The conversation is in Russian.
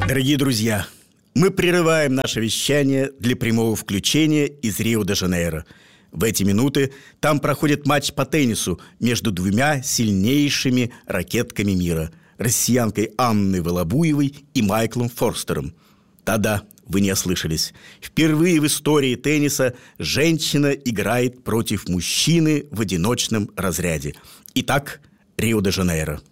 Дорогие друзья, мы прерываем наше вещание для прямого включения из Рио-де-Жанейро. В эти минуты там проходит матч по теннису между двумя сильнейшими ракетками мира – россиянкой Анной Волобуевой и Майклом Форстером. Да-да, вы не ослышались. Впервые в истории тенниса женщина играет против мужчины в одиночном разряде. Итак, Рио-де-Жанейро.